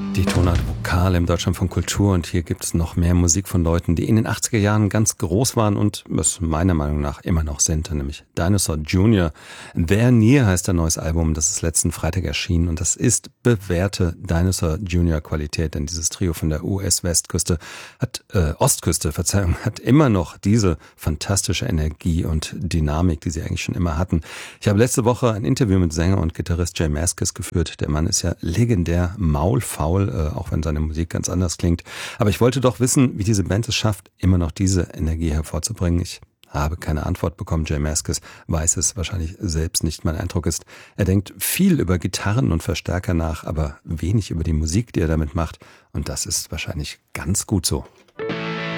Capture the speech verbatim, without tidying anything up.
Die Tonart Vokal im Deutschlandfunk Kultur, und hier gibt es noch mehr Musik von Leuten, die in den achtziger Jahren ganz groß waren und es meiner Meinung nach immer noch sind, nämlich Dinosaur Junior There Near heißt ein neues Album, das ist letzten Freitag erschienen, und das ist bewährte Dinosaur Junior Qualität, denn dieses Trio von der U S-Westküste hat, äh, Ostküste, Verzeihung, hat immer noch diese fantastische Energie und Dynamik, die sie eigentlich schon immer hatten. Ich habe letzte Woche ein Interview mit Sänger und Gitarrist J Mascis geführt. Der Mann ist ja legendär maulfaul, äh, auch wenn seine Musik ganz anders klingt. Aber ich wollte doch wissen, wie diese Band es schafft, immer noch diese Energie hervorzubringen. Ich habe keine Antwort bekommen. J Mascis weiß es wahrscheinlich selbst nicht. Mein Eindruck ist, er denkt viel über Gitarren und Verstärker nach, aber wenig über die Musik, die er damit macht. Und das ist wahrscheinlich ganz gut so.